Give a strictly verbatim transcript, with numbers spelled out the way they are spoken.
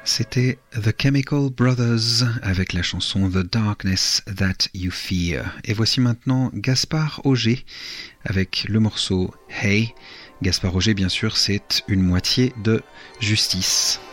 C'était The Chemical Brothers avec la chanson The Darkness That You Fear. Et voici maintenant Gaspard Auger avec le morceau Hey. Gaspard Auger, bien sûr, c'est une moitié de Justice.